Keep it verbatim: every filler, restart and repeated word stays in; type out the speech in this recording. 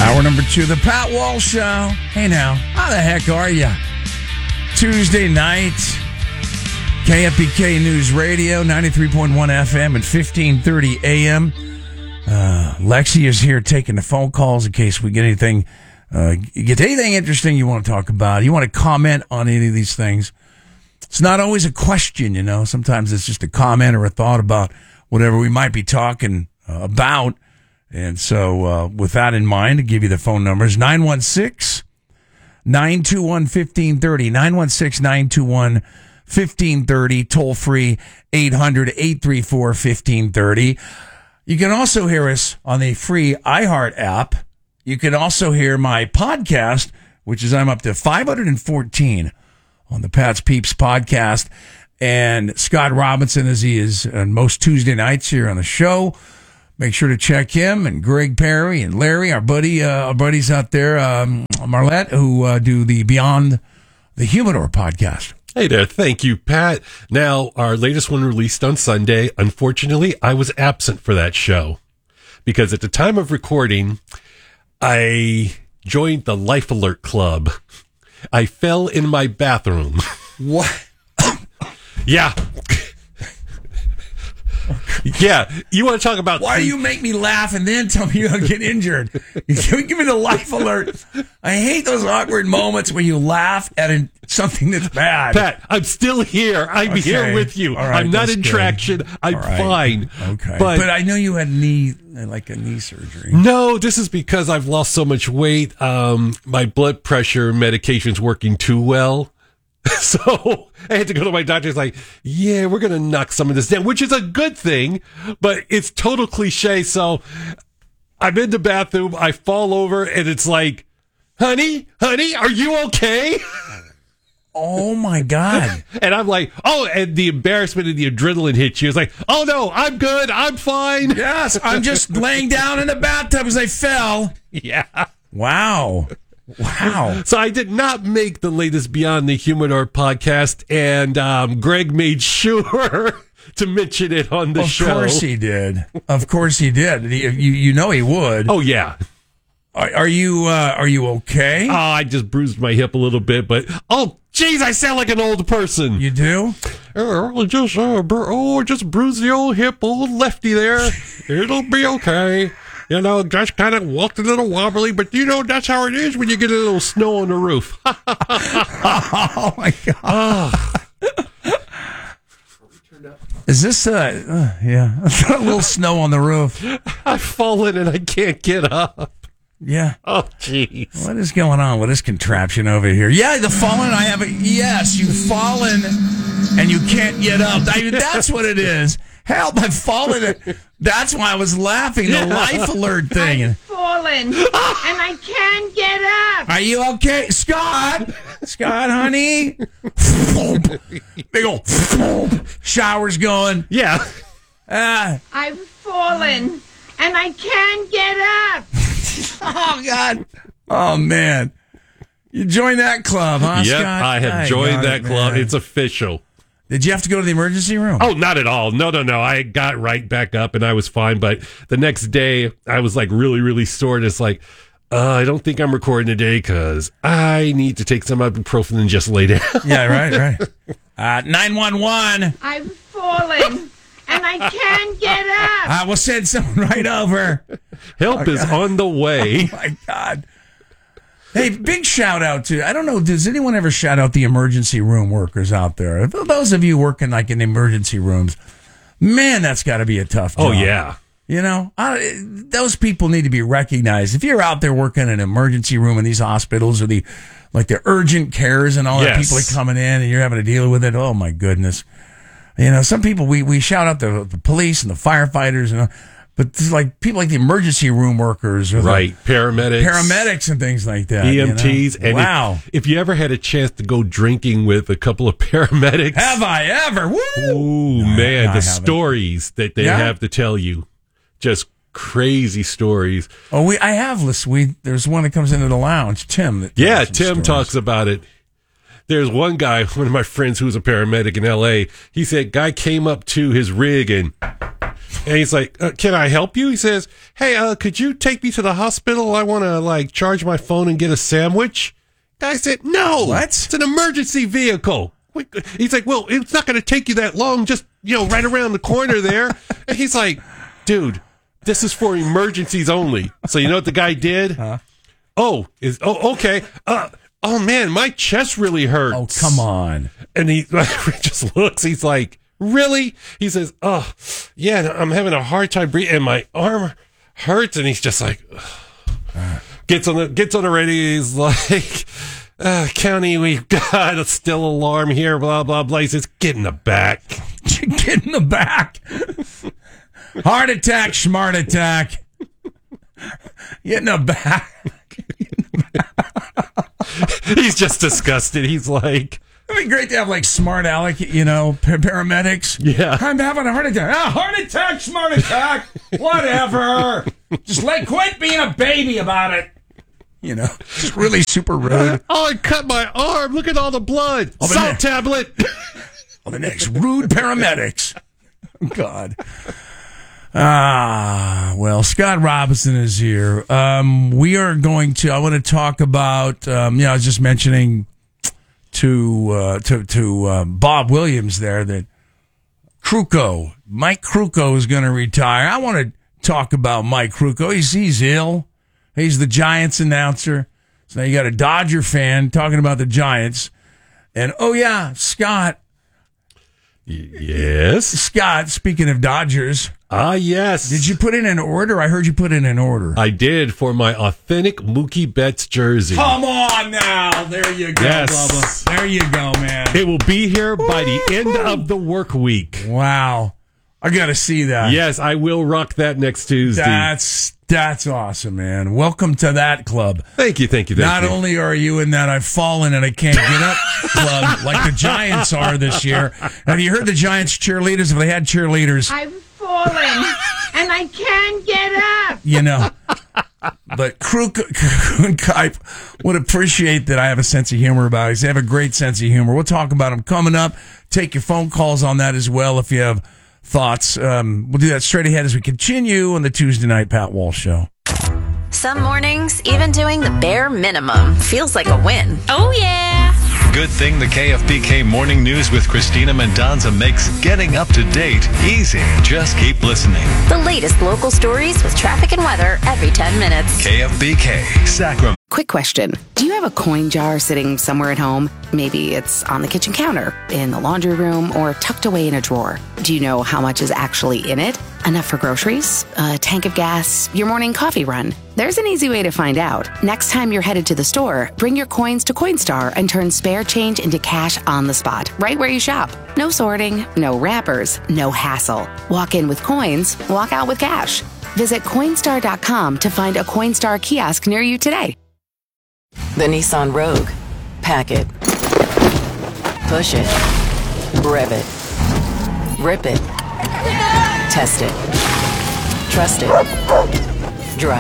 Hour number two, the Pat Walsh Show. Hey now, how the heck are you? Tuesday night, K F B K News Radio, ninety-three point one F M and fifteen thirty A M. Uh, Lexi is here taking the phone calls in case we get anything, uh, get anything interesting you want to talk about. You want to comment on any of these things. It's not always a question, you know. Sometimes it's just a comment or a thought about whatever we might be talking uh, about. And so, uh, with that in mind, to give you the phone numbers, nine one six, nine two one, one five three zero, nine one six, nine two one, one five three zero, toll free, eight hundred, eight three four, one five three zero. You can also hear us on the free iHeart app. You can also hear my podcast, which is I'm up to five hundred fourteen on the Pat's Peeps podcast. And Scott Robinson, as he is on most Tuesday nights here on the show. Make sure to check him and Greg Perry and Larry, our buddy, uh, our buddies out there, um, Marlette, who uh, do the Beyond the Humidor podcast. Hey there. Thank you, Pat. Now, our latest one released on Sunday. Unfortunately, I was absent for that show because at the time of recording, I joined the Life Alert Club. I fell in my bathroom. What? Yeah. Yeah, you want to talk about... Why do you make me laugh and then tell me you're going to get injured? You give me the life alert. I hate those awkward moments where you laugh at a, something that's bad. Pat, I'm still here. I'm okay. here with you. Right, I'm not in good. traction. I'm right. fine. Okay. But, but I know you had knee, like a knee surgery. No, this is because I've lost so much weight. Um, my blood pressure medication's working too well. So I had to go to my doctor. He's like, yeah, we're going to knock some of this down, which is a good thing, but it's total cliche. So I'm in the bathroom. I fall over and it's like, honey, honey, are you okay? Oh my God. And I'm like, oh, and the embarrassment and the adrenaline hits you. It's like, oh no, I'm good. I'm fine. Yes. I'm just laying down in the bathtub as I fell. Yeah. Wow. Wow. So I did not make the latest Beyond the Humidor podcast, and um, Greg made sure to mention it on the of show. Of course he did. Of course he did. He, you you know he would. Oh, yeah. Are, are you uh, are you okay? Oh, I just bruised my hip a little bit, but, oh, geez, I sound like an old person. You do? Oh, just, uh, bru- oh, just bruised the old hip, old lefty there. It'll be okay. You know, just kind of walked a little wobbly, but you know, that's how it is when you get a little snow on the roof. Oh, my God. Oh. Is this, uh, uh yeah, a little snow on the roof? I've fallen and I can't get up. Yeah. Oh, jeez. What is going on with this contraption over here? Yeah, the fallen, I have a, yes, you've fallen and you can't get up. I mean, that's what it is. Help, I've fallen. That's why I was laughing, the life alert thing. I've fallen, and I can't get up. Are you okay? Scott? Scott, honey? Big old shower's going. Yeah. Uh, I've fallen, and I can't get up. Oh, God. Oh, man. You joined that club, huh, yep, Scott? I have I joined that it, club. Man. It's official. Did you have to go to the emergency room? Oh, not at all. No, no, no. I got right back up and I was fine. But the next day, I was like really, really sore. And it's like, uh, I don't think I'm recording today because I need to take some ibuprofen and just lay down. Yeah, right, right. Uh, nine one one. I've fallen, and I can't get up. I will send someone right over. Help oh, is God. on the way. Oh, my God. Hey, big shout out to, I don't know, does anyone ever shout out the emergency room workers out there? Those of you working like in emergency rooms, man, that's got to be a tough job. Oh, yeah. You know, I, those people need to be recognized. If you're out there working in an emergency room in these hospitals or the, like the urgent cares and all yes. that people are coming in and you're having to deal with it, oh my goodness. You know, some people, we, we shout out the, the police and the firefighters and all. But it's like people like the emergency room workers, or right? The paramedics, paramedics, and things like that. E M Ts. You know? And wow! If, if you ever had a chance to go drinking with a couple of paramedics, have I ever? Woo! Ooh, no, man, no, the stories that they yeah. have to tell you, just crazy stories. Oh, we I have lists. We there's one that comes into the lounge. Tim. That yeah, Tim stories. talks about it. There's one guy, one of my friends who's a paramedic in L A. He said, guy came up to his rig and And he's like, uh, can I help you? He says, hey, uh, could you take me to the hospital? I want to, like, charge my phone and get a sandwich. Guy said, no. What? It's an emergency vehicle. He's like, well, it's not going to take you that long. Just, you know, right around the corner there. And he's like, dude, this is for emergencies only. So you know what the guy did? Huh? Oh, is oh, okay. Uh, oh, man, my chest really hurts. Oh, come on. And he just looks. He's like, really? He says, oh, yeah, I'm having a hard time breathing, and my arm hurts. And he's just like, ugh. gets on the gets on the radio. He's like, uh, County, we've got a still alarm here. Blah blah blah. He says, get in the back. Get in the back. Heart attack, smart attack. Get in the back. He's just disgusted. He's like, it'd be great to have like smart aleck, you know, par- paramedics. Yeah. I'm having a heart attack. Ah, heart attack, smart attack. Whatever. Just like quit being a baby about it. You know, just really super rude. Oh, I cut my arm. Look at all the blood. Oh, Salt next, tablet. On the next rude paramedics. God. Ah, well, Scott Robinson is here. Um, we are going to, I want to talk about, um, you know, I was just mentioning to, uh, to, to, um, Bob Williams there that Krukow, Mike Krukow is going to retire. I want to talk about Mike Krukow. He's, he's ill. He's the Giants announcer. So now you got a Dodger fan talking about the Giants. And, oh yeah, Scott. Yes. Scott, speaking of Dodgers. Ah, yes. Did you put in an order? I heard you put in an order. I did for my authentic Mookie Betts jersey. Come on now. There you go, yes. Bubba. There you go, man. It will be here by the end of the work week. Wow. I got to see that. Yes, I will rock that next Tuesday. That's that's awesome, man. Welcome to that club. Thank you, thank you, thank Not you. Not only are you in that I've fallen and I can't get up club like the Giants are this year. Have you heard the Giants cheerleaders? If they had cheerleaders. I've fallen and I can't get up. You know. But Kruk and Kipe would appreciate that I have a sense of humor about it. They have a great sense of humor. We'll talk about them coming up. Take your phone calls on that as well if you have thoughts. Um, we'll do that straight ahead as we continue on the Tuesday Night Pat Walsh Show. Some mornings, even doing the bare minimum feels like a win. Oh, yeah. Good thing the K F B K Morning News with Christina Mendonza makes getting up to date easy. Just keep listening. The latest local stories with traffic and weather every ten minutes. K F B K, Sacramento. Quick question. Do you have a coin jar sitting somewhere at home? Maybe it's on the kitchen counter, in the laundry room, or tucked away in a drawer. Do you know how much is actually in it? Enough for groceries? A tank of gas? Your morning coffee run? There's an easy way to find out. Next time you're headed to the store, bring your coins to Coinstar and turn spare change into cash on the spot, right where you shop. No sorting, no wrappers, no hassle. Walk in with coins, walk out with cash. Visit Coinstar dot com to find a Coinstar kiosk near you today. The Nissan Rogue. Pack it. Push it. Rev it. Rip it. Test it. Trust it.